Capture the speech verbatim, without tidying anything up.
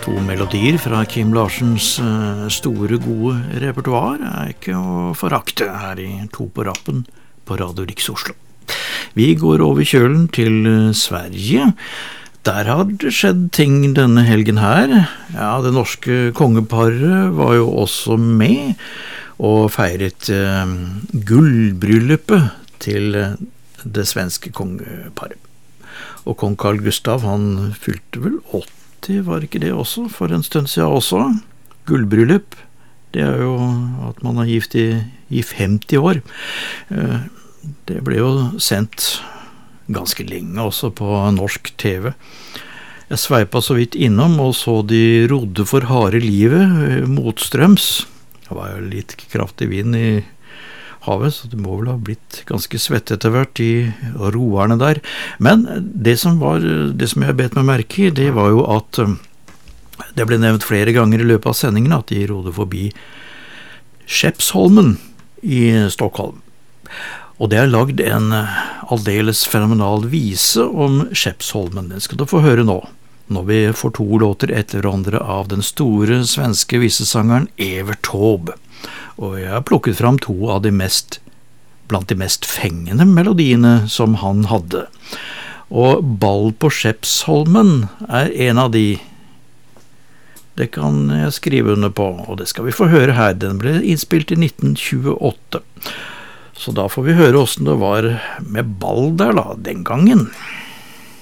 To melodier fra Kim Larsens store, gode repertoar er ikke å forakte her i To på rappen på Radio Riks Oslo. Vi går over kjølen til Sverige. Der har det skjedd ting denne helgen her. Ja, det norske kongeparet var jo også med og feiret eh, gullbryllupet til det svenske kongeparet. Og kong Carl Gustav, han fylte vel åtte, var ikke det også, for en stund siden også. Gullbryllup, det er jo at man er gift i, i femti år. Det ble jo sendt ganske lenge også på norsk T V. Jeg sveipa så vidt innom og så de rodde for harde livet motstrøms. Det var jo litt kraftig vind i havet, så det må vel ha blitt ganske svett etter hvert i roerne der. Men det som var, det som jeg bet meg merke i, det var jo at det ble nevnt flere ganger i løpet av sendingen at de rodde forbi Skeppsholmen i Stockholm. Og det er lagd en aldeles fenomenal vise om Skeppsholmen. Den skal du få høre nå, når vi får to låter etter hverandre av den store svenske visesangeren Evert Taube. Og jeg har plukket fram to av de mest, blant de mest fengende melodiene som han hadde. Og Ball på Skeppsholmen er en av de. Det kan jeg skrive under på, og det skal vi få høre her. Den ble innspilt i nitten tjueåtte. Så da får vi høre hvordan det var med ball der da, den gangen.